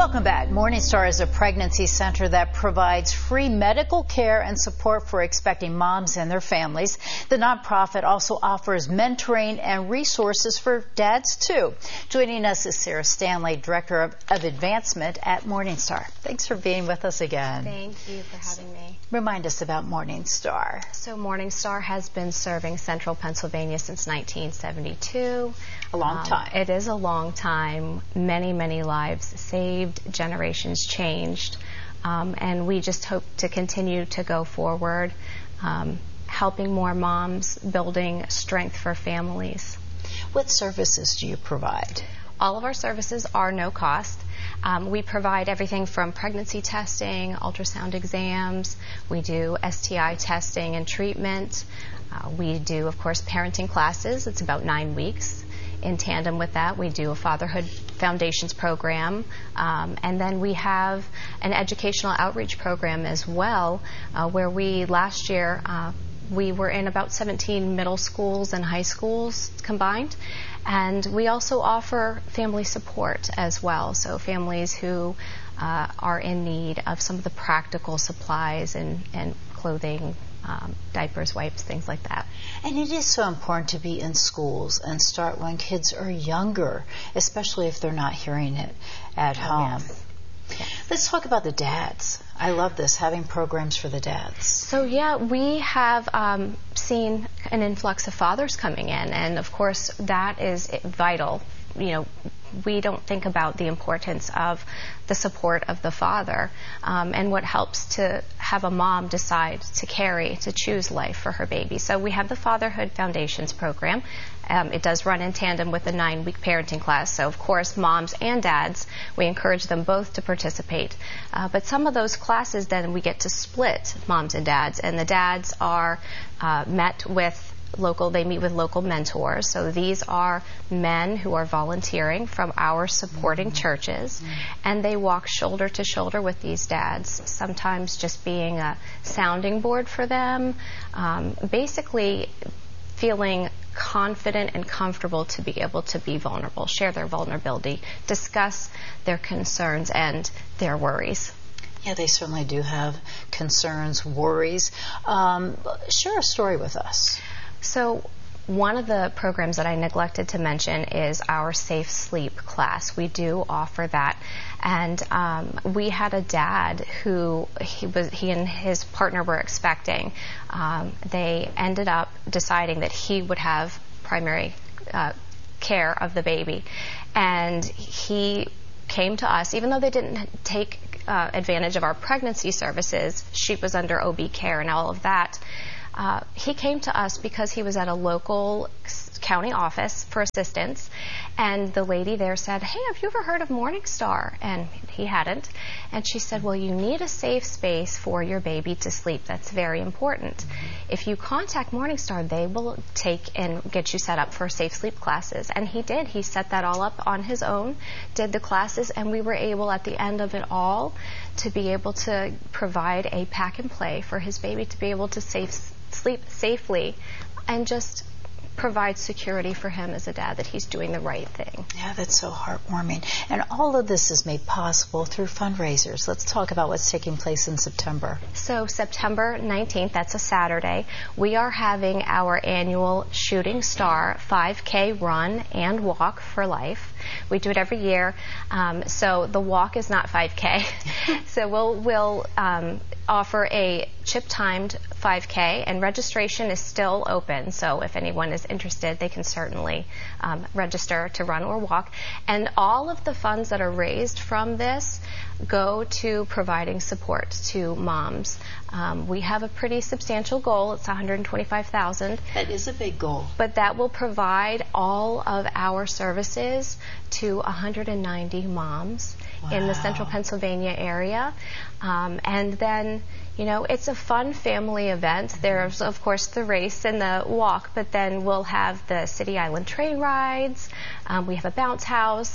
Welcome back. Morning Star is a pregnancy center that provides free medical care and support for expecting moms and their families. The nonprofit also offers mentoring and resources for dads, too. Joining us is Sarah Stanley, Director of Advancement at Morning Star. Thanks for being with us again. Thank you for having me. Remind us about Morning Star. So Morning Star has been serving Central Pennsylvania since 1972. A long time. It is a long time. Many, many lives saved, generations changed, and we just hope to continue to go forward, helping more moms, building strength for families. What services do you provide? All of our services are no cost. We provide everything from pregnancy testing, ultrasound exams. We do STI testing and treatment. We do, of course, parenting classes. It's about 9 weeks. In tandem with that, we do a Fatherhood Foundations program, and then we have an educational outreach program as well, where last year we were in about 17 middle schools and high schools combined, and we also offer family support as well, so families who are in need of some of the practical supplies and clothing, diapers, wipes, things like that. And it is so important to be in schools and start when kids are younger, especially if they're not hearing it at home. Yes. Let's talk about the dads. I love this, having programs for the dads. So yeah, we have seen an influx of fathers coming in, and of course that is vital. You know, we don't think about the importance of the support of the father, and what helps to have a mom decide to choose life for her baby. So we have the Fatherhood Foundations program. It does run in tandem with the 9-week parenting class. So of course, moms and dads, we encourage them both to participate. But some of those classes, then we get to split moms and dads, and the dads are they meet with local mentors. So these are men who are volunteering from our supporting churches, and they walk shoulder to shoulder with these dads, sometimes just being a sounding board for them, basically feeling confident and comfortable to be able to be vulnerable, share their vulnerability, discuss their concerns and their worries. Yeah, they certainly do have concerns, worries. Share a story with us. So one of the programs that I neglected to mention is our Safe Sleep class. We do offer that. And we had a dad who he and his partner were expecting. They ended up deciding that he would have primary care of the baby. And he came to us, even though they didn't take advantage of our pregnancy services. She was under OB care and all of that. He came to us because he was at a local county office for assistance, and the lady there said, "Hey, have you ever heard of Morning Star?" And he hadn't. And she said, "Well, you need a safe space for your baby to sleep. That's very important. If you contact Morning Star, they will take and get you set up for safe sleep classes." And he did. He set that all up on his own, did the classes, and we were able at the end of it all to be able to provide a pack and play for his baby to be able to sleep safely and just provide security for him as a dad that he's doing the right thing. Yeah, that's so heartwarming. And all of this is made possible through fundraisers. Let's talk about what's taking place in September. So September 19th, that's a Saturday, we are having our annual Shooting Star 5K run and walk for life. We do it every year. So the walk is not 5K. So we'll offer a chip-timed 5K, and registration is still open. So if anyone is interested, they can certainly register to run or walk. And all of the funds that are raised from this go to providing support to moms. We have a pretty substantial goal. It's $125,000. That is a big goal. But that will provide all of our services to 190 moms in the Central Pennsylvania area. And then, you know, it's a fun family event. There's, of course, the race and the walk, but then we'll have the City Island train rides. We have a bounce house.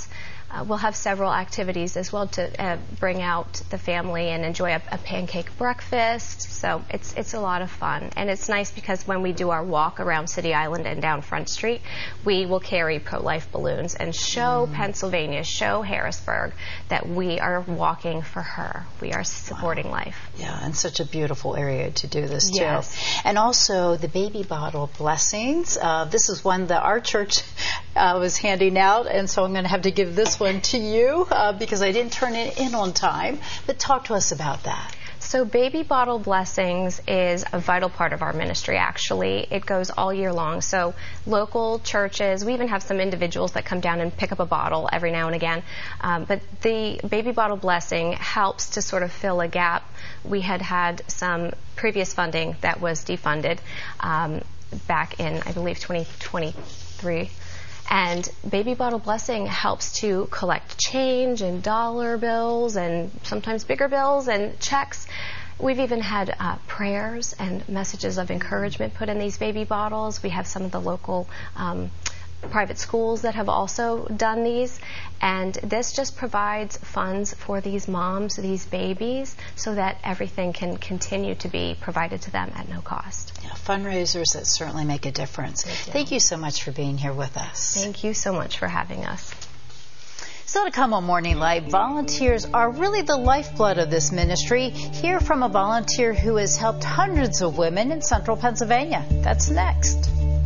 we'll have several activities as well to bring out the family and enjoy a pancake breakfast. So it's a lot of fun. And it's nice because when we do our walk around City Island and down Front Street, we will carry pro-life balloons and show Pennsylvania, show Harrisburg that we are walking for her. We are supporting life. Yeah, and such a beautiful area to do this too. Yes. And also the baby bottle blessings. This is one that our church was handing out, and so I'm going to have to give this one to you because I didn't turn it in on time. But talk to us about that. So baby bottle blessings is a vital part of our ministry, actually. It goes all year long. So local churches, we even have some individuals that come down and pick up a bottle every now and again. But the baby bottle blessing helps to sort of fill a gap. We had some previous funding that was defunded back in, I believe, 2023. And Baby Bottle Blessing helps to collect change and dollar bills and sometimes bigger bills and checks. We've even had prayers and messages of encouragement put in these baby bottles. We have some of the local private schools that have also done these. And this just provides funds for these moms, these babies, so that everything can continue to be provided to them at no cost. Yeah, fundraisers that certainly make a difference. Thank you so much for being here with us. Thank you so much for having us. Still to come on Morning Light, volunteers are really the lifeblood of this ministry. Hear from a volunteer who has helped hundreds of women in central Pennsylvania. That's next.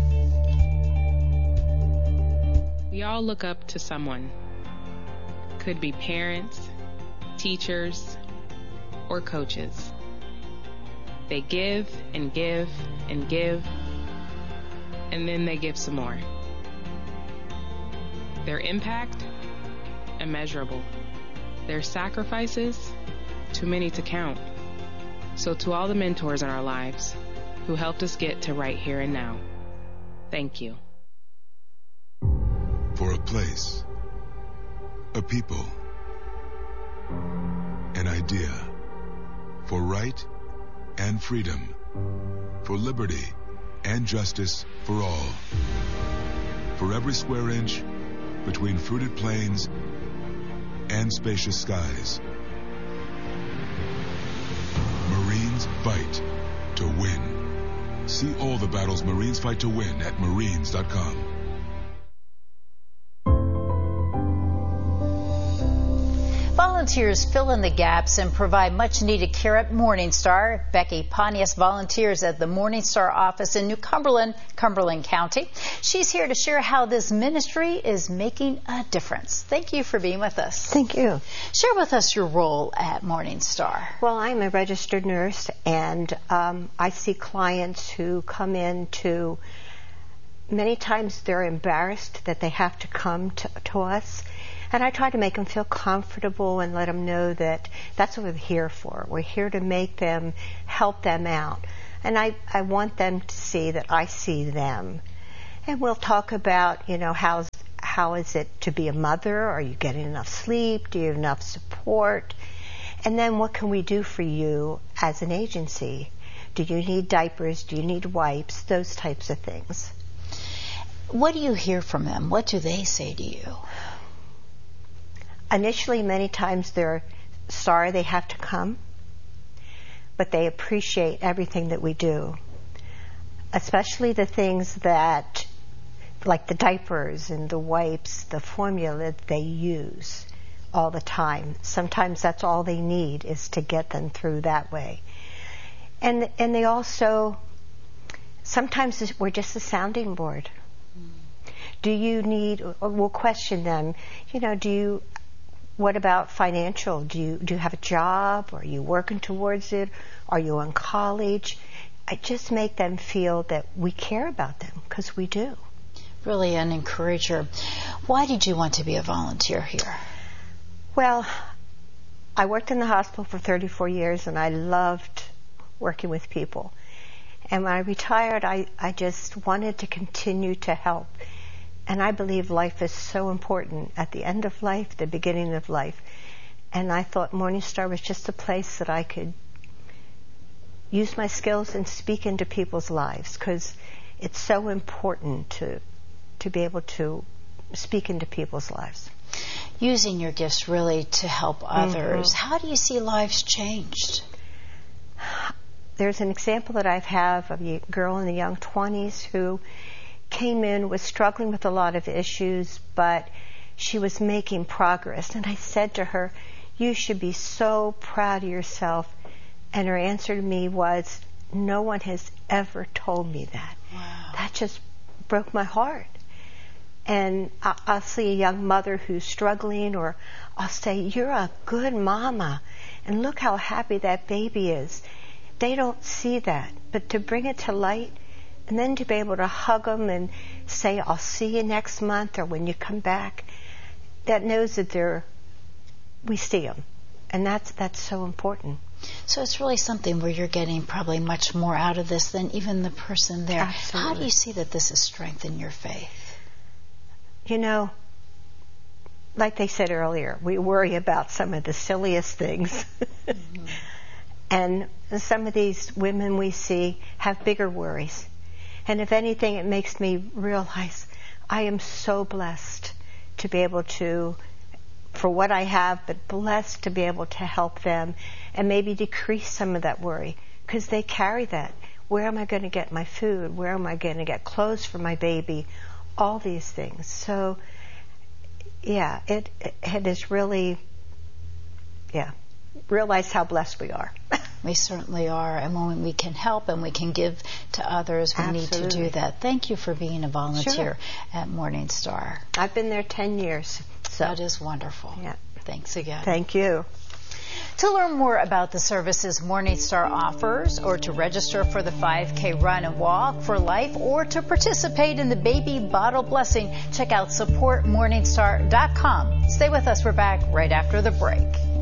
We all look up to someone. Could be parents, teachers, or coaches. They give and give and give, and then they give some more. Their impact? Immeasurable. Their sacrifices? Too many to count. So to all the mentors in our lives who helped us get to right here and now, thank you. For a place, a people, an idea, for right and freedom, for liberty and justice for all, for every square inch between fruited plains and spacious skies. Marines fight to win. See all the battles Marines fight to win at Marines.com. Volunteers fill in the gaps and provide much-needed care at Morning Star. Becky Pontius volunteers at the Morning Star office in New Cumberland, Cumberland County. She's here to share how this ministry is making a difference. Thank you for being with us. Thank you. Share with us your role at Morning Star. Well, I'm a registered nurse, and I see clients who come in to, many times they're embarrassed that they have to come to us. And I try to make them feel comfortable and let them know that that's what we're here for. We're here to make them, help them out. And I want them to see that I see them. And we'll talk about, how is it to be a mother? Are you getting enough sleep? Do you have enough support? And then what can we do for you as an agency? Do you need diapers? Do you need wipes? Those types of things. What do you hear from them? What do they say to you? Initially, many times they're sorry they have to come, but they appreciate everything that we do, especially the things that, like the diapers and the wipes, the formula that they use all the time. Sometimes that's all they need is to get them through that way. And they also, sometimes we're just a sounding board. Do you need, or we'll question them, what about financial? Do you have a job? Are you working towards it? Are you in college? I just make them feel that we care about them, because we do. Really an encourager. Why did you want to be a volunteer here? Well, I worked in the hospital for 34 years, and I loved working with people. And when I retired, I just wanted to continue to help. And I believe life is so important at the end of life, the beginning of life. And I thought Morning Star was just a place that I could use my skills and speak into people's lives, because it's so important to be able to speak into people's lives. using your gifts really to help others. How do you see lives changed? There's an example that I have of a girl in the young 20s who came in, was struggling with a lot of issues, but she was making progress. And I said to her, you should be so proud of yourself. And her answer to me was, no one has ever told me that. Wow. That just broke my heart. And I'll see a young mother who's struggling, or I'll say, you're a good mama, and look how happy that baby is. They don't see that, but to bring it to light, and then to be able to hug them and say, I'll see you next month, or when you come back, that knows that we see them. And that's so important. So it's really something where you're getting probably much more out of this than even the person there. Absolutely. How do you see that this has strengthened your faith? You know, like they said earlier, we worry about some of the silliest things. And some of these women we see have bigger worries. And if anything, it makes me realize I am so blessed to be able to, for what I have, but blessed to be able to help them and maybe decrease some of that worry, because they carry that. Where am I going to get my food? Where am I going to get clothes for my baby? All these things. So, yeah, it is really, realize how blessed we are. We certainly are. And when we can help and we can give to others, we need to do that. Thank you for being a volunteer at Morning Star. I've been there 10 years. So. That is wonderful. Yeah. Thanks again. Thank you. To learn more about the services Morning Star offers, or to register for the 5K Run and Walk for Life, or to participate in the Baby Bottle Blessing, check out supportmorningstar.com. Stay with us. We're back right after the break.